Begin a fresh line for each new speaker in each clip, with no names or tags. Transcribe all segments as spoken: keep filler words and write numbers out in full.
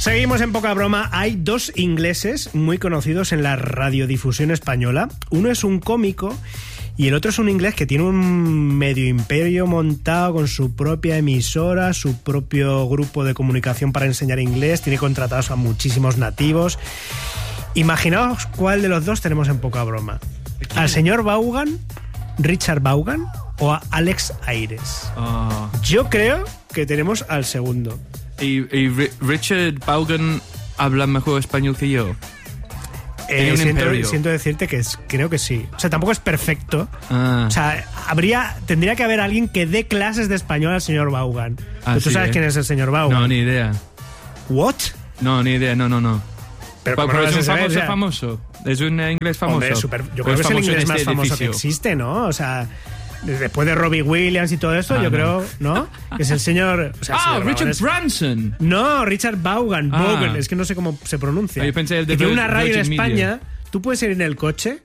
Seguimos en Poca Broma. Hay dos ingleses muy conocidos en la radiodifusión española. Uno es un cómico y el otro es un inglés que tiene un medio imperio montado con su propia emisora, su propio grupo de comunicación para enseñar inglés. Tiene contratados a muchísimos nativos. Imaginaos cuál de los dos tenemos en Poca Broma. ¿Al señor Vaughan, Richard Vaughan, o a Alex Aires?
Oh.
Yo creo que tenemos al segundo.
¿Y, y Richard Vaughan habla mejor español que yo?
Eh, siento, siento decirte que es, creo que sí. O sea, tampoco es perfecto.
Ah.
O sea, habría, tendría que haber alguien que dé clases de español al señor Vaughan.
Ah,
¿Tú
sí,
sabes
eh?
quién es el señor Vaughan?
No, ni idea.
¿What?
No, ni idea, no, no, no.
Pero,
Pero,
¿cómo no
es
vas
un
a saber?
famoso,
O sea,
famoso. Es un eh, inglés famoso.
Hombre, super, yo
Pero
creo que es el inglés
en
más
este
famoso
edificio.
que existe, ¿no? O sea, después de Robbie Williams y todo esto,
Ah,
yo
no.
creo, ¿no? Que es el señor... O sea, el
Ah,
señor
Richard
Vaughan es-
Branson.
No, Richard Vaughan,
Ah.
Vaughan, es que no sé cómo se pronuncia.
Ah, yo pensé el de
Que tiene
Vir-
una radio en
Virgin
España,
Media.
tú puedes ir en el coche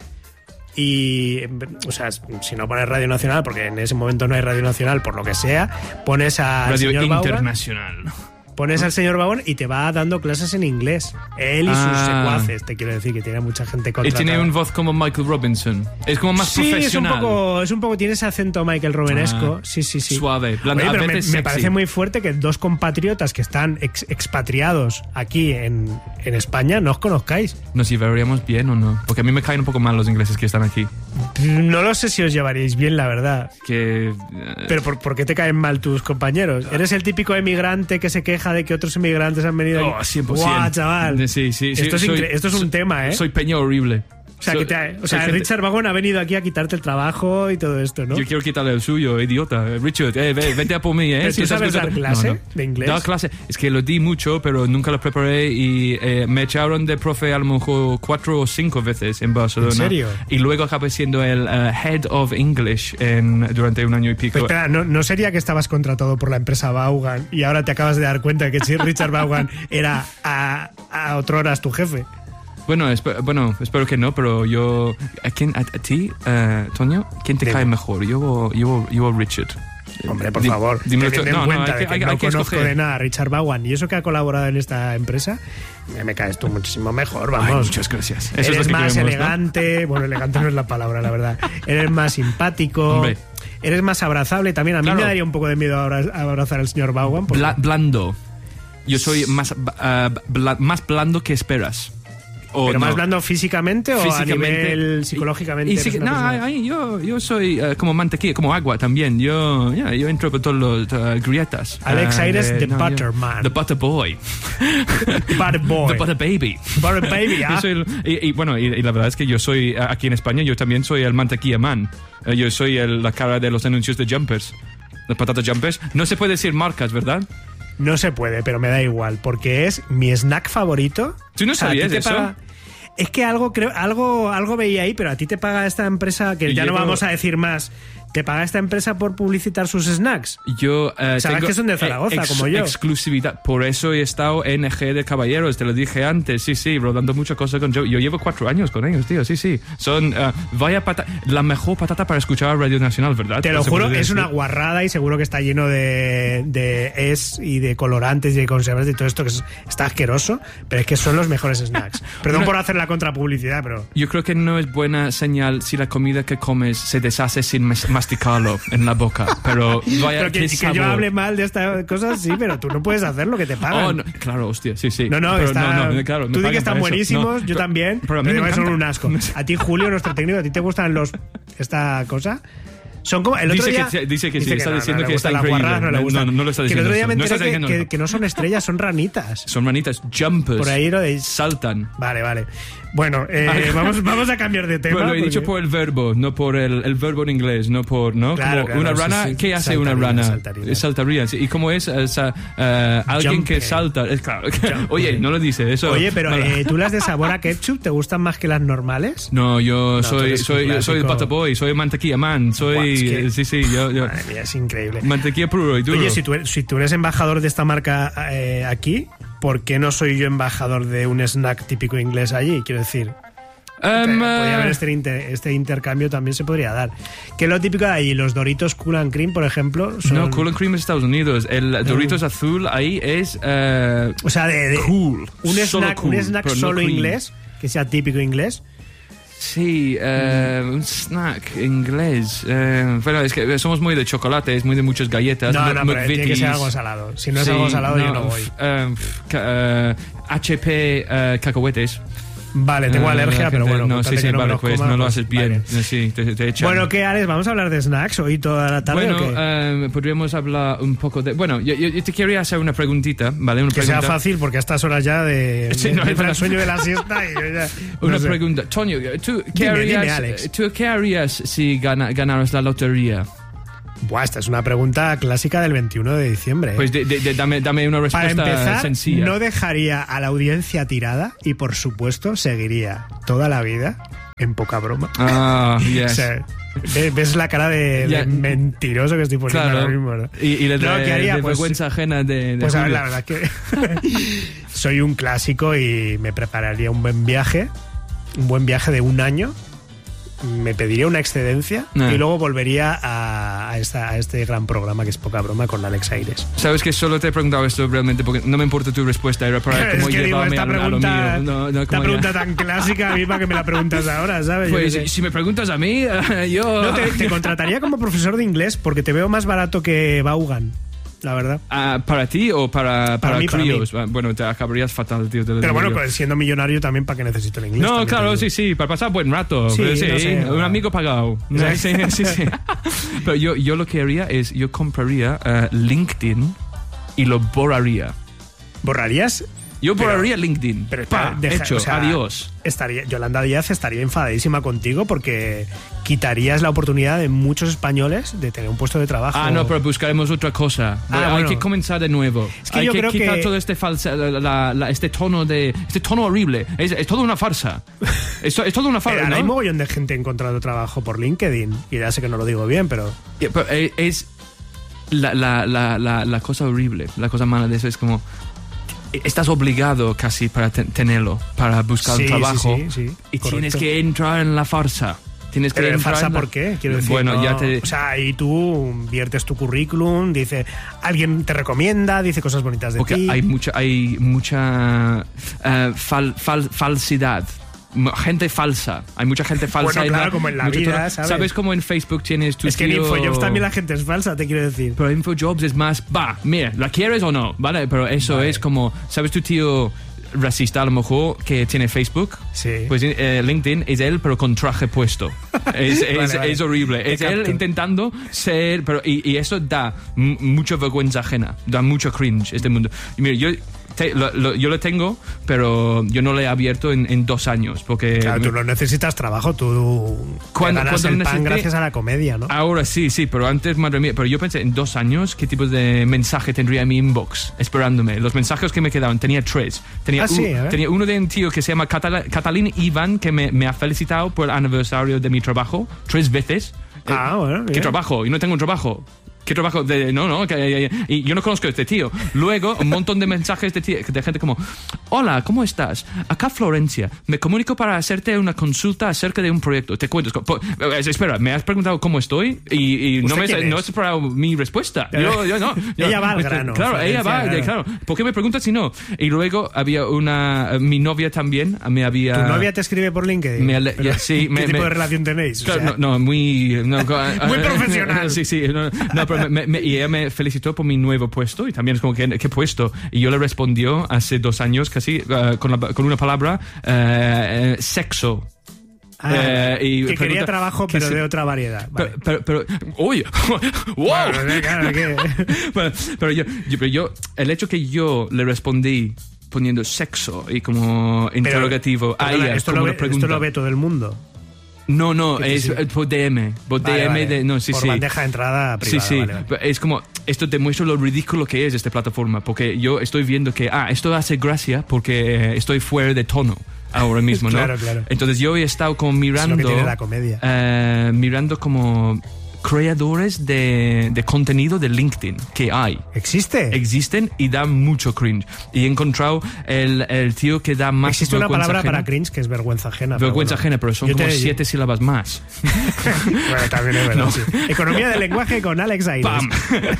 y, o sea, si no pones Radio Nacional, porque en ese momento no hay Radio Nacional, por lo que sea, pones al
Radio
señor Vaughan,
Internacional.
pones al señor Vaughan y te va dando clases en inglés. Él y sus
Ah.
secuaces, te quiero decir, que tiene mucha gente
Y
contratada.
tiene un voz como Michael Robinson. Es como más
Sí, es un
profesional.
poco, es un poco, tiene ese acento Michael Robenesco.
Ah,
sí, sí, sí.
suave, blando,
Oye,
a
pero me,
veces
me
sexy.
parece muy fuerte que dos compatriotas que están ex- expatriados aquí en, en España no os conozcáis.
¿Nos llevaríamos bien o no? Porque a mí me caen un poco mal los ingleses que están aquí.
No lo sé si os llevaríais bien, la verdad.
Que... eh,
Pero ¿por, por qué te caen mal tus compañeros? ¿Eres el típico emigrante que se queja de que otros emigrantes han venido
Oh,
aquí?
cien por ciento.
¡Guau, chaval!
Sí, sí, sí,
esto, es
soy-
incre- esto es un
soy-
tema, ¿eh?
Soy peña horrible.
o sea,
Soy-
que te ha- o
soy
sea
gente-
Richard Vaughan ha venido aquí a quitarte el trabajo y todo esto, ¿no?
Yo quiero quitarle el suyo, idiota. Richard, eh, ve- vente a por mí, ¿eh?
¿Pero tú
estás
sabes dar
escuchando-
clase de inglés?
Dar clase. Es que lo di mucho, pero nunca lo preparé y eh, me echaron de profe a lo mejor cuatro o cinco veces en Barcelona.
¿En serio?
Y luego acabé siendo el eh, Head of English en, durante un año y pico.
Pero espera, ¿no, ¿no sería que estabas contratado por la empresa Vaughan y ahora te acabas de dar cuenta de que si Richard Vaughan era a, a otro horas tu jefe?
Bueno, espe- bueno, espero que no, pero yo... ¿A, quién, a, a ti, eh, Toño? ¿Quién te
Dime.
cae mejor? Yo o, yo, o- yo o Richard.
Hombre, por
Di-
favor,
dímelo tú.
teniendo en
No, no,
cuenta
hay
de
que,
que
hay,
no
hay que
conozco
escoger.
de nada a Richard Vaughan y eso que ha colaborado en esta empresa, me, me caes tú muchísimo mejor,
Ay,
vamos.
muchas gracias. Eso
Eres
es lo que
más
queremos, ¿no?
elegante, bueno, elegante no es la palabra, la verdad. Eres más simpático,
Hombre.
eres más abrazable. También a mí
Claro.
me daría un poco de miedo abra- abrazar al señor Vaughan. porque-
Bla- blando. Yo soy más, ah, bla- más blando que esperas. O
¿Pero
no.
más blando físicamente o a
Físicamente.
nivel psicológicamente?
Y, y
eres
sí,
una
no,
persona-
ay, yo, yo soy eh, como mantequilla, como agua también. Yo, ya, yo entro por todas las grietas.
Alex
Ah,
Aires,
de-
the
no,
butter
yo-
man.
The butter boy.
Butter boy.
The butter baby.
Butter baby, ah.
Yo soy el- y, y bueno, y, y la verdad es que yo soy, eh, aquí en España, yo también soy el mantequilla man. Eh, yo soy el- la cara de los anuncios de Jumpers. Las patatas Jumpers. No se puede decir marcas, ¿verdad?
No se puede, pero me da igual, porque es mi snack favorito.
¿Tú no
O sea, ¿a ti
sabías
te
eso?
paga- Es que algo creo, algo, algo veía ahí, pero a ti te paga esta empresa, que
Y
ya no
llevo-
vamos a decir más, te paga esta empresa por publicitar sus snacks.
Yo eh,
Sabes
tengo
que son de Zaragoza, como yo.
exclusividad. Por eso he estado en G de Caballeros, te lo dije antes. Sí, sí, rodando muchas cosas con Joe. Yo llevo cuatro años con ellos, tío. Sí, sí. Son eh, vaya pata la mejor patata para escuchar Radio Nacional, ¿verdad?
Te lo
Se
juro,
puede
es
decir.
una guarrada y seguro que está lleno de, de es y de colorantes y de conservas y todo esto que es- está asqueroso, pero es que son los mejores snacks. Perdón
Una-
por hacer la contrapublicidad, pero...
Yo creo que no es buena señal si la comida que comes se deshace sin mas- masticarlo en la boca. Pero vaya,
Pero que,
qué
que
sabor.
yo hable mal de estas cosas, sí, pero tú no puedes hacer lo que te pagan.
Oh, no, claro, hostia, sí, sí.
No, no,
Pero
está,
no, no, claro, me
tú di
pagan
que están
para eso.
buenísimos,
No,
yo
pero-
también,
pero a mí me
además son
encanta.
un asco. A ti, Julio, nuestro técnico, ¿a ti te gustan los esta cosa? Son como el otro
Dice
día,
que sí, dice que sí, está
no,
diciendo
no le
que
gustan
está
las
increíble.
guarradas, no le
No,
gustan.
no, no lo está
Que el otro día me
diciendo eso. No
enteré
está
que,
diciendo-
que- que no son estrellas, son ranitas.
Son ranitas, jumpers.
Por ahí lo de...
Saltan.
Vale, vale. Bueno, eh, vamos, vamos a cambiar de tema.
Pero lo he
porque-
dicho por el verbo, no por el, el verbo en inglés, no por, ¿no?
Claro,
Como
claro,
una
sí,
rana,
sí.
¿qué hace una
Saltaría,
rana?
saltaría.
Saltaría, sí. ¿Y cómo es? Es, uh, uh, alguien
Jumping.
que salta. Es claro.
Jumping.
Oye, no lo dice eso.
Oye, pero
Vale.
eh, ¿tú las de sabor a ketchup te gustan más que las normales?
No, yo
No, tú
soy,
eres un
soy, yo soy el
clásico.
butter boy, soy mantequilla man, soy...
Buah, es que-
Sí, sí, yo... yo
Madre mía, es increíble.
mantequilla puro y duro.
Oye, si tú, eres, si tú eres embajador de esta marca eh, aquí, ¿por qué no soy yo embajador de un snack típico inglés allí? Quiero decir,
Um,
podría haber este, inter, este intercambio también se podría dar. Que es lo típico de ahí, los Doritos Cool and Cream, por ejemplo. Son...
No, Cool and Cream es Estados Unidos. El Doritos uh. azul ahí es uh,
o sea, de, de
cool.
Un
solo
snack,
cool,
un snack solo no inglés, que sea típico inglés.
Sí, uh, mm. un snack inglés. Uh, bueno, es que somos muy de chocolate, es muy de muchas galletas.
No, no, pero tiene que ser algo salado. Si no es sí, algo salado, no, yo no voy.
Uh, uh, H P uh, cacahuetes.
Vale, tengo uh, alergia, gente, pero bueno.
No, sí, sí,
no
vale, pues coma, no lo haces
pues,
bien.
Vale.
Sí, te, te echan.
Bueno, ¿qué, Alex? ¿Vamos a hablar de snacks hoy toda la tarde?
Bueno,
¿o qué?
Uh, podríamos hablar un poco de... Bueno, yo, yo te quería hacer una preguntita, ¿vale? Una
que
pregunta.
sea fácil, porque a estas horas ya de,
sí,
de,
no,
de,
de
el sueño de la siesta. Y ya, no
una
sé.
pregunta. Toño, ¿tú qué,
dime,
harías,
dime, Alex.
¿tú qué harías si gana, ganaras la lotería?
Buah, esta es una pregunta clásica del veintiuno de diciembre. ¿eh?
Pues de, de, de, dame, dame una respuesta
Para empezar,
sencilla.
No dejaría a la audiencia tirada y, por supuesto, seguiría toda la vida en Poca Broma.
Ah, yes.
O sea, ves la cara de,
yeah.
de mentiroso que estoy poniendo
claro.
ahora mismo, ¿no?
Y, y de,
no, ¿qué haría?
de
pues,
vergüenza ajena de, de
Pues a ver,
Julio.
la verdad que soy un clásico y me prepararía un buen viaje, un buen viaje de un año. Me pediría una excedencia
no.
y luego volvería a, a, esta, a este gran programa que es Poca Broma con Alex Aires.
Sabes que solo te he preguntado esto realmente porque no me importa tu respuesta, era para
es
cómo
que
llevarme
digo, esta
a,
pregunta,
a lo mío. No, no,
esta pregunta tan clásica a mí para que me la preguntas ahora, ¿sabes?
Pues si, si me preguntas a mí, yo...
No, te, te contrataría como profesor de inglés porque te veo más barato que Vaughan. La verdad.
Uh, ¿Para ti o para, para,
para mí,
críos?
para mí.
Bueno, te acabarías fatal, tío. Te
Pero bueno, pues siendo millonario también, ¿para qué necesito el inglés?
No, claro, sí, sí, para pasar buen rato.
Sí,
sí,
no sé,
un
no.
amigo pagado. Sí, sí, sí. Pero yo, yo lo que haría es, yo compraría uh, LinkedIn y lo borraría.
¿Borrarías?
Yo borraría
pero,
LinkedIn.
Pero
pa,
deja,
hecho,
o sea,
adiós.
Estaría, Yolanda Díaz estaría enfadadísima contigo porque quitarías la oportunidad de muchos españoles de tener un puesto de trabajo.
Ah, no, pero buscaremos otra cosa.
Ah,
bueno,
bueno.
Hay que comenzar de nuevo.
Es que
hay
yo
que
creo
quitar
que...
todo este falsa, la, la, este tono de, este tono horrible. Es, es todo una farsa. es, es todo una farsa.
Pero
¿no?
hay mogollón de gente encontrando trabajo por LinkedIn y ya sé que no lo digo bien, pero,
Yeah, pero es la, la, la, la, la cosa horrible, la cosa mala de eso es como estás obligado casi para te- tenerlo, para buscar
sí,
un trabajo
sí, sí, sí,
y
correcto.
tienes que entrar en la farsa. Tienes que
Pero
entrar
farsa
en la...
¿por qué? Quiero decir,
bueno,
no,
ya te...
o sea, ahí tú viertes tu currículum, dice, alguien te recomienda, dice cosas bonitas de
Porque
ti.
hay mucha, hay mucha uh, fal, fal, falsidad. Gente falsa, hay mucha gente falsa.
Bueno, claro,
la,
como en la vida,
tono.
¿sabes?
¿Sabes cómo en Facebook tienes tu
Es que
tío...
en Infojobs también la gente es falsa, te quiero decir.
Pero Infojobs es más, va, mira, ¿la quieres o no? ¿Vale? Pero eso
vale.
es como, ¿sabes tu tío racista a lo mejor que tiene Facebook?
Sí.
Pues eh, LinkedIn es él pero con traje puesto. Es, es,
vale, vale.
es horrible.
Te
es
capto.
él intentando ser... Pero, y, y eso da m- mucha vergüenza ajena, da mucho cringe este mundo. Y mira, yo... Te, lo, lo, yo lo tengo, pero yo no lo he abierto en, en dos años porque...
Claro, tú no necesitas trabajo, tú
Cuando-
ganas
cuando
el pan
necesité-
gracias a la comedia, ¿no?
Ahora sí, sí, pero antes, madre mía, pero yo pensé en dos años qué tipo de mensaje tendría en mi inbox esperándome. Los mensajes que me quedaban, tenía tres. Tenía,
Ah, sí,
un-
a ver.
tenía uno de un tío que se llama Catala- Catalín Iván, que me, me ha felicitado por el aniversario de mi trabajo tres veces.
Ah,
Eh,
bueno,
¿Qué
bien.
trabajo? Y no tengo un trabajo. ¿Qué trabajo? De, no, no, que, y yo no conozco a este tío. Luego, un montón de mensajes de, tío, de gente como: hola, ¿cómo estás? Acá Florencia, me comunico para hacerte una consulta acerca de un proyecto. Te cuento. Po, espera, me has preguntado cómo estoy y, y no me
quién
no
es?
has esperado mi respuesta. Yo, yo no. Yo,
Ella va al
este,
grano,
Claro, ella va,
Florencia,
de,
claro.
claro. ¿Por qué me preguntas si no? Y luego había una. Mi novia también me había.
¿Tu novia te escribe por LinkedIn?
Me ale-
Pero,
ya, sí,
¿Qué
me-
tipo
me-
de relación tenéis? O
Claro,
sea,
no, no, muy... No,
Muy profesional.
Sí, sí. No, no, pero me, me, y ella me felicitó por mi nuevo puesto y también es como, ¿qué, qué puesto? Y yo le respondió hace dos años casi uh, con, la, con una palabra, uh, uh, sexo.
ah,
Eh, y
que quería
pregunta-
trabajo,
que
pero
se-
de otra variedad. Vale.
Pero, pero, pero, ¡uy! ¡Wow!
Bueno, claro, que-
Bueno, pero yo, yo, pero yo, el hecho que yo le respondí poniendo sexo y como interrogativo
Pero,
a
perdona,
ella
esto,
como
lo
una
ve,
pregunta.
esto lo ve todo el mundo.
No, no,
Que
es
sí, sí.
por D M. Por
Vale,
D M
vale.
de. No, sí,
por
sí.
bandeja de entrada privada.
Sí, sí.
vale, vale.
Es como, esto demuestra lo ridículo que es esta plataforma, porque yo estoy viendo que, ah, esto hace gracia porque estoy fuera de tono ahora mismo, ¿no?
Claro, claro.
Entonces yo he estado como
Es
mirando...
lo que tiene la comedia.
eh, mirando como creadores de, de contenido de LinkedIn que hay.
¿Existe?
Existen y dan mucho cringe. Y he encontrado el, el tío que da más
Existe una
vergüenza
palabra
ajena.
para cringe que es vergüenza ajena.
Vergüenza
pero bueno,
ajena, pero son
yo
como
te-
siete sílabas más.
Bueno, también es verdad,
No.
sí. Economía del lenguaje con Alex Aires.
¡Pam!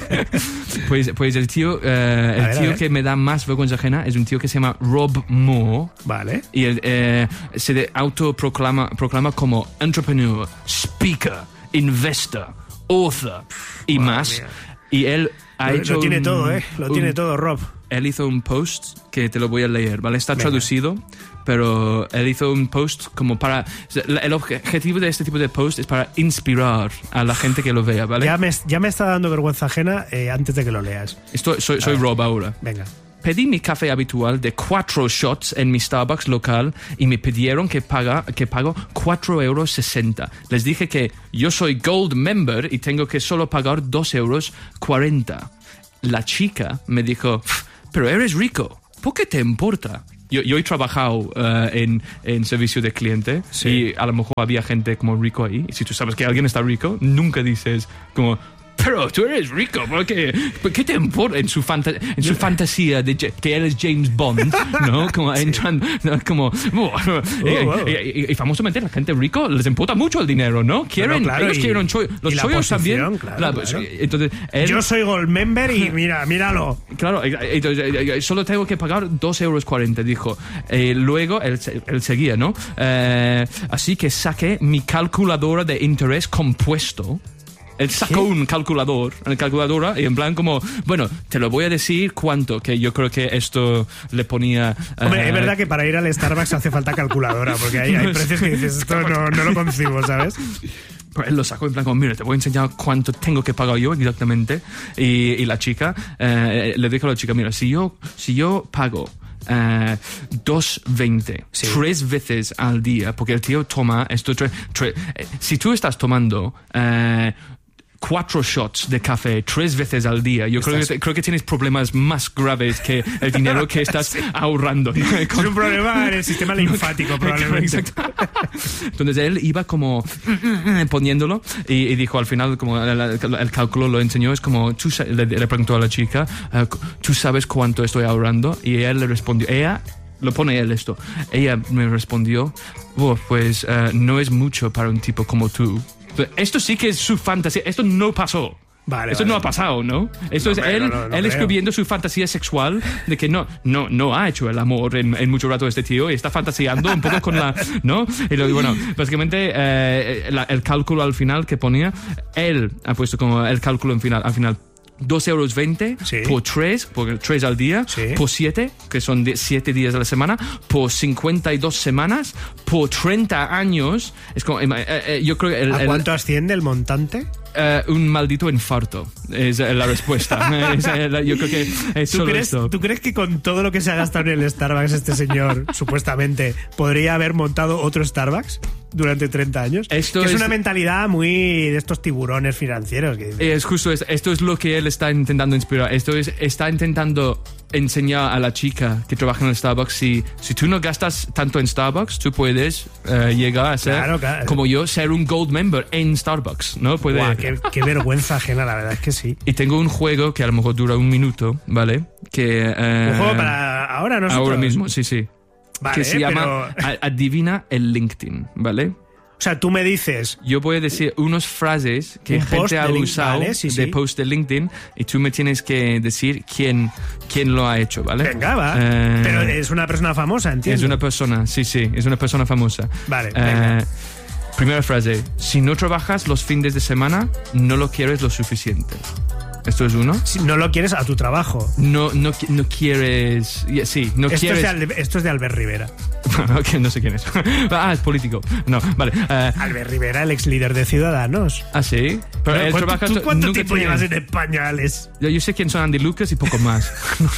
pues, pues el tío, eh, el
A ver, a
tío
ver.
que me da más vergüenza ajena es un tío que se llama Rob Moore.
Vale.
Y él eh, se de- autoproclama proclama como entrepreneur, speaker, investor, author y
Madre
más.
mía.
Y él ha
Lo,
hecho
lo tiene
un-
todo, ¿eh? Lo
un-
tiene todo, Rob.
Él hizo un post que te lo voy a leer, ¿vale? Está
Venga.
traducido, pero él hizo un post como para... El objetivo de este tipo de post es para inspirar a la gente que lo vea, ¿vale?
Ya me, ya me está dando vergüenza ajena eh, antes de que lo leas.
Esto, soy soy Rob ahora.
Venga.
Pedí mi café habitual de cuatro shots en mi Starbucks local y me pidieron que, paga, que pago cuatro euros sesenta. Les dije que yo soy Gold Member y tengo que solo pagar dos euros cuarenta. La chica me dijo, pero eres rico, ¿por qué te importa? Yo, yo he trabajado eh, en, en servicio de cliente
Sí.
y a lo mejor había gente como rico ahí. Y si tú sabes que alguien está rico, nunca dices como... Pero tú eres rico, ¿por qué, ¿por qué te importa? En su, fanta en su fantasía de que él es James Bond, ¿no? Como entran, ¿no? Como... Oh, y,
wow.
y, y, y famosamente la gente rico les importa mucho el dinero, ¿no? Quieren,
claro,
ellos
y-
quieren cho los
y la
chollos
posición,
también.
claro,
La- pues,
claro.
Entonces, él,
Yo soy Gold Member y mira, míralo.
Claro, entonces, solo tengo que pagar dos euros cuarenta, dijo. Eh, luego él, él seguía, ¿no? Eh, así que saqué mi calculadora de interés compuesto. Él sacó
¿Qué?
un calculador, una calculadora, y en plan como, bueno, te lo voy a decir cuánto, que yo creo que esto le ponía...
Hombre,
eh,
es verdad que para ir al Starbucks hace falta calculadora, porque hay, hay precios que dices, esto no, no lo concibo, ¿sabes?
Pues él lo sacó en plan como, mira, te voy a enseñar cuánto tengo que pagar yo exactamente. Y, y la chica, eh, le dijo a la chica, mira, si yo, si yo pago eh, dos veinte
Sí.
tres veces al día, porque el tío toma esto, tre- tre- eh, si tú estás tomando... Eh, cuatro shots de café tres veces al día, yo creo que, creo que tienes problemas más graves que el dinero que estás ahorrando, ¿no?
Es un problema en el sistema linfático, probablemente.
Exacto. Entonces él iba como poniéndolo y, y dijo al final, como el, el- el cálculo lo enseñó, es como, tú sa- le, le preguntó a la chica, eh, ¿tú sabes cuánto estoy ahorrando? Y él le respondió, ella... Lo pone él esto. Ella me respondió, oh, pues eh, no es mucho para un tipo como tú. Pero esto sí que es su fantasía. Esto no pasó.
Vale,
Esto
vale.
no ha pasado, ¿no? Esto
No,
es
hombre,
él,
no, no, no
él
creo.
escribiendo su fantasía sexual de que no, no, no ha hecho el amor en, en mucho rato este tío y está fantaseando un poco con la, ¿no? Y luego, bueno, básicamente eh, la- el cálculo al final que ponía, él ha puesto como el cálculo en final, al final. dos euros veinte
Sí.
por tres, por tres al día,
Sí.
por siete, que son siete días a la semana, por cincuenta y dos semanas, por treinta años. Es como, eh, eh, yo creo que el,
¿A
el-
cuánto asciende el montante?
eh, un maldito infarto es eh, la respuesta. Es, eh, la- yo creo que es
¿Tú
solo
crees,
esto.
¿Tú crees que con todo lo que se ha gastado en el Starbucks este señor, supuestamente, podría haber montado otro Starbucks durante treinta años?
Esto
que es,
es-
una mentalidad muy de estos tiburones financieros. Que dicen,
Es justo es- esto es lo que él está intentando inspirar. Esto es está intentando enseñar a la chica que trabaja en el Starbucks si si tú no gastas tanto en Starbucks, tú puedes eh, llegar a ser
Claro, claro.
como yo, ser un gold member en Starbucks, ¿no? Puede.
"Guau, qué, qué vergüenza ajena, la verdad es que sí.
Y tengo un juego que a lo mejor dura un minuto, ¿vale? Que eh,
Un juego para ahora nosotros.
ahora mismo, sí, sí.
Vale,
que se
pero-
llama A- Adivina el LinkedIn, ¿vale?
O sea, tú me dices,
Yo voy a decir unas frases que
Un post
gente ha
de link-
usado
vale, sí,
de
sí.
post de LinkedIn y tú me tienes que decir quién, quién lo ha hecho, ¿vale?
venga, va.
Eh,
Pero es una persona famosa, entiendo.
es una persona, sí, sí, es una persona famosa.
Vale,
Eh,
venga.
primera frase, si no trabajas los fines de semana, no lo quieres lo suficiente. Esto es uno.
Si no lo quieres a tu trabajo.
No, no, qui- no quieres... yeah, sí, no
Esto es,
quieres...
de Albe- esto es de Albert Rivera.
Ok, no sé quién es. Ah, es político. No, vale. eh,
Albert Rivera, el ex líder de Ciudadanos.
ah, sí. Pero él
¿Cuánto-
trabaja...
¿Tú cuánto
nunca
tiempo
tiene-
llevas en España, Alex?
Yo, yo sé quién son Andy Lucas y poco más.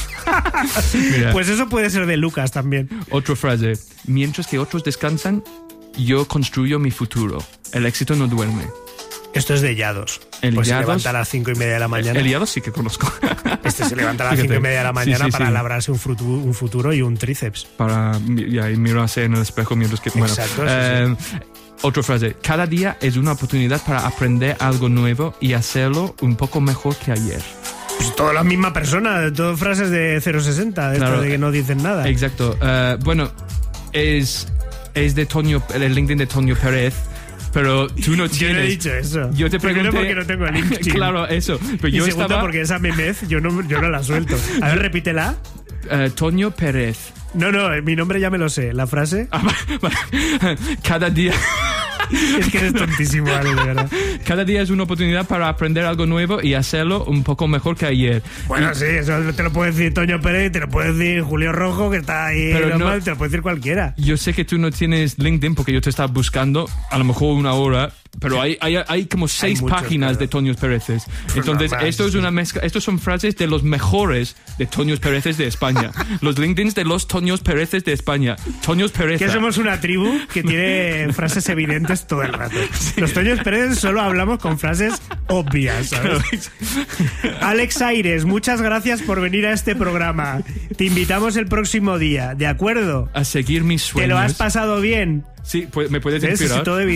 Mira,
Pues eso puede ser de Lucas también.
otra frase. Mientras que otros descansan, yo construyo mi futuro. El éxito no duerme.
Esto es de Llados.
El
pues
Llados,
se levanta a las cinco y media de la mañana.
El Llados sí que conozco.
Este se levanta a las cinco y media de la mañana sí, sí, para sí. labrarse un futuro, un futuro y un tríceps.
Para ya, y mirarse en el espejo mientras que... Bueno,
Exacto,
eh,
sí, sí.
Otra frase. Cada día es una oportunidad para aprender algo nuevo y hacerlo un poco mejor que ayer.
Pues toda la misma persona, todas frases de cero sesenta, de,
claro,
esto de que no dicen nada.
Exacto. Uh, bueno, es, es de Toño, el LinkedIn de Toño Pérez. Pero tú no tienes.
Yo no he dicho eso.
Yo te pregunté.
Primero porque no tengo el LinkedIn.
Claro, eso. Pero
y
yo
segundo
estaba...
porque esa memez yo no, yo no la suelto. A ver, repítela.
Uh, Toño Pérez.
No, no, mi nombre ya me lo sé. ¿La frase?
Cada día...
Es que eres tontísimo, Ale, de verdad.
Cada día es una oportunidad para aprender algo nuevo y hacerlo un poco mejor que ayer.
Bueno,
y...
sí, eso te lo puede decir Toño Pérez, te lo puede decir Julio Rojo, que está ahí
Pero
normal,
no,
te lo puede decir cualquiera.
Yo sé que tú no tienes LinkedIn porque yo te estaba buscando a lo mejor una hora, pero hay, hay, hay como seis hay muchos, páginas claro. de Toños Péreces. Entonces, no, esto es una mezcla, estos son frases de los mejores de Toños Péreces de España. Los LinkedIns de los Toños Péreces de España. Toños Pérez.
Que somos una tribu que tiene frases evidentes todo el rato. Sí. Los Toños Pérez solo hablamos con frases obvias, ¿sabes? Alex Aires, muchas gracias por venir a este programa. Te invitamos el próximo día, ¿de acuerdo?
A seguir mis sueños.
¿Te lo has pasado bien?
Sí, pues me puedes inspirar.